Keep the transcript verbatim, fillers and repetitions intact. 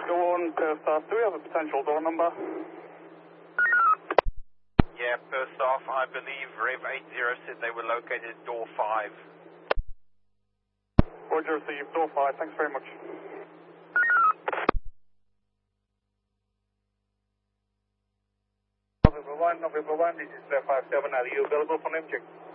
Go on, per staff. Do we have a potential door number? Yeah, per staff, I believe Rev eighty said they were located at door five. Roger, received. Door five. Thanks very much. November one, November one, this is five seven. Are you available for name check?